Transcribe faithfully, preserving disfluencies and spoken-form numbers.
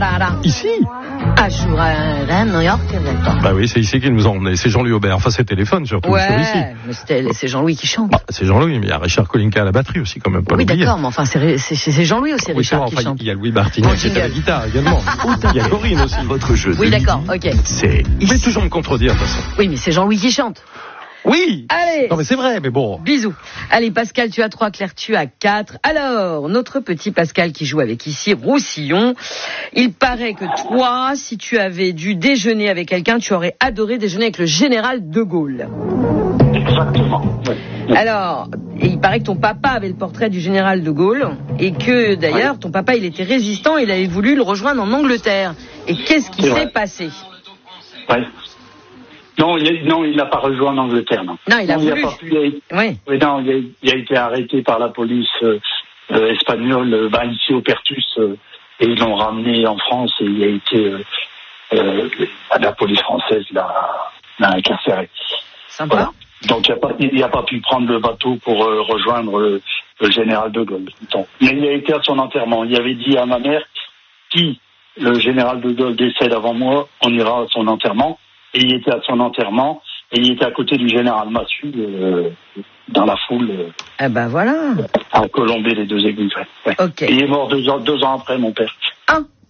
Ici À Choura, New York, d'accord. Bah oui, c'est ici qu'ils nous ont emmenés. C'est Jean-Louis Aubert. Enfin, c'est téléphone surtout. Ouais, c'est ici. mais c'était, c'est Jean-Louis qui chante. Bah, c'est Jean-Louis, mais il y a Richard Kolinka à la batterie aussi, quand même. Pas oui, l'oublier. d'accord, mais enfin, c'est, c'est, c'est Jean-Louis aussi, Oui, Richard, enfin, qui chante. il y a Louis Martignac qui est à la guitare également. Il y a Corinne aussi. Votre jeu. Oui, de d'accord, midi, ok. C'est Vous pouvez toujours me contredire, de toute façon. Oui, mais c'est Jean-Louis qui chante. Oui. Allez. Non, mais c'est vrai, mais bon. Bisous. Allez, Pascal, tu as trois, Claire, tu as quatre. Alors, notre petit Pascal qui joue avec ici Roussillon. Il paraît que toi, si tu avais dû déjeuner avec quelqu'un, tu aurais adoré déjeuner avec le général de Gaulle. Exactement. Oui. Alors, et il paraît que ton papa avait le portrait du général de Gaulle et que d'ailleurs, ton papa, il était résistant, il avait voulu le rejoindre en Angleterre. Et qu'est-ce qui C'est s'est vrai. passé? Ouais. Non, il a, non, il n'a pas rejoint l'Angleterre, non. Non, il a non, voulu. Il a pas pu, il a, Oui. oui, non, il a, il a été arrêté par la police euh, euh, espagnole, euh, bah, ici au Pertus, euh, et ils l'ont ramené en France et il a été, euh, euh, la police française l'a, l'a incarcéré. Sympa. Voilà. Donc il n'a pas, il a pas pu prendre le bateau pour euh, rejoindre euh, le général de Gaulle. Donc, mais il a été à son enterrement. Il avait dit à ma mère, si le général de Gaulle décède avant moi, on ira à son enterrement. Et il était à son enterrement, et il était à côté du général Massu, euh, dans la foule, euh, Eh ben voilà. à colomber les deux églises. Ouais. Ok. Et il est mort deux ans, deux ans après, mon père. Ah,